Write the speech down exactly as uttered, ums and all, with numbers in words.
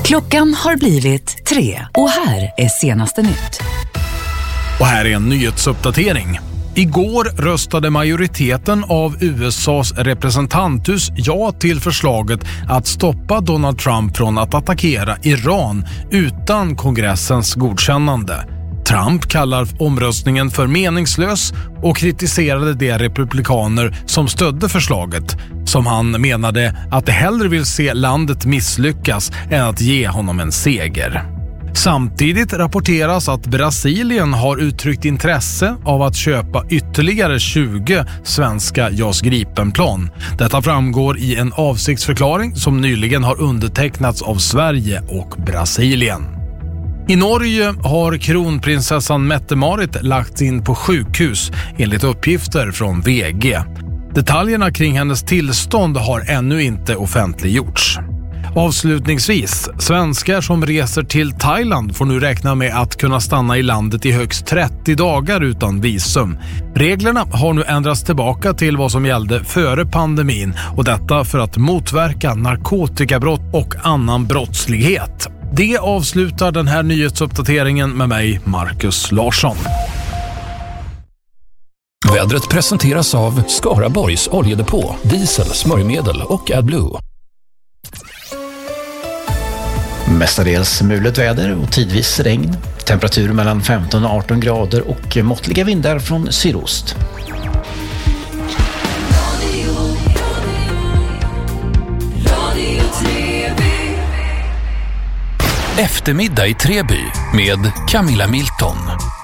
Klockan har blivit tre och här är senaste nytt. Och här är en nyhetsuppdatering. Igår röstade majoriteten av U S A:s representanthus ja till förslaget att stoppa Donald Trump från att attackera Iran utan kongressens godkännande. Trump kallar omröstningen för meningslös och kritiserade de republikaner som stödde förslaget, som han menade att de hellre vill se landet misslyckas än att ge honom en seger. Samtidigt rapporteras att Brasilien har uttryckt intresse av att köpa ytterligare tjugo svenska JAS Gripen-plan. Detta framgår i en avsiktsförklaring som nyligen har undertecknats av Sverige och Brasilien. I Norge har kronprinsessan Mette-Marit lagts in på sjukhus enligt uppgifter från V G. Detaljerna kring hennes tillstånd har ännu inte offentliggjorts. Avslutningsvis, svenskar som reser till Thailand får nu räkna med att kunna stanna i landet i högst trettio dagar utan visum. Reglerna har nu ändrats tillbaka till vad som gällde före pandemin, och detta för att motverka narkotikabrott och annan brottslighet. Det avslutar den här nyhetsuppdateringen med mig, Marcus Larsson. Vädret presenteras av Skaraborgs oljedepå, diesel, smörjmedel och AdBlue. Mestadels mulet väder och tidvis regn. Temperatur mellan femton och arton grader och måttliga vindar från sydost. Eftermiddag i Treby med Camilla Milton.